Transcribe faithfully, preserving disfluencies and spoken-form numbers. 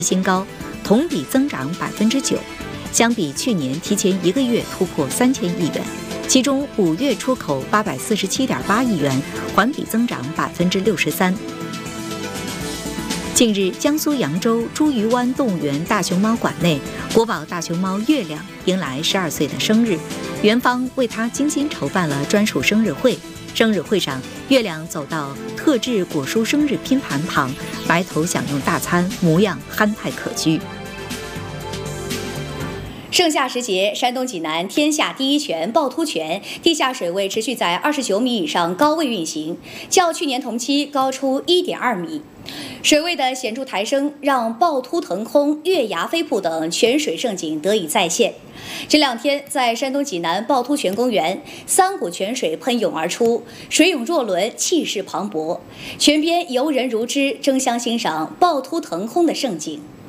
新高，同比增长百分之九，相比去年提前一个月突破三千亿元。其中五月出口八百四十七点八亿元，环比增长百分之六十三。近日，江苏扬州茱萸湾动物园大熊猫馆内，国宝大熊猫月亮迎来十二岁的生日，园方为它精心筹办了专属生日会。生日会上，月亮走到特制果蔬生日拼盘旁，白头享用大餐，模样憨态可掬。 盛夏时节，山东济南天下第一泉趵突泉地下水位持续在二十九米以上高位运行，较去年同期高出 一点二米。水位的显著抬升，让趵突腾空、月牙飞瀑等泉水胜景得以再现。这两天，在山东济南趵突泉公园，三股泉水喷涌而出，水涌若轮，气势磅礴。泉边游人如织，争相欣赏趵突腾空的盛景。